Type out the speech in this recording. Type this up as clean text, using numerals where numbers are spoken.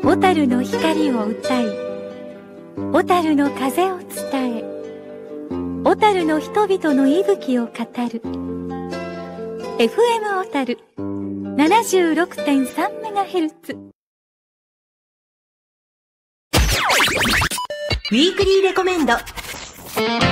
小樽の光を歌い、小樽の風を伝え、小樽の人々の息吹を語る FM 小樽 76.3MHz。 ウィークリーレコメンド。